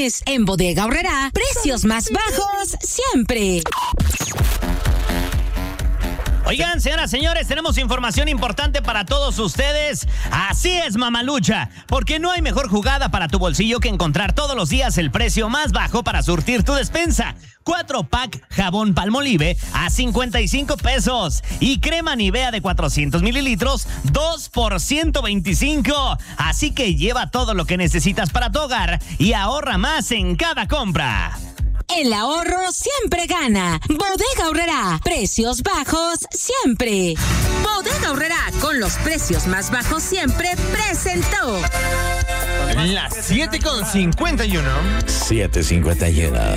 lunes. En Bodega Aurrerá, precios más bajos siempre. Oigan, señoras, señores, tenemos información importante para todos ustedes. Así es, mamalucha, porque no hay mejor jugada para tu bolsillo que encontrar todos los días el precio más bajo para surtir tu despensa. 4-pack jabón Palmolive a 55 pesos y crema Nivea de 400 mililitros, 2 por 125. Así que lleva todo lo que necesitas para tu hogar y ahorra más en cada compra. El ahorro siempre gana. Bodega Aurrerá. Precios bajos siempre. Bodega Aurrerá, con los precios más bajos siempre, presentó. Las 7:51. 7:51.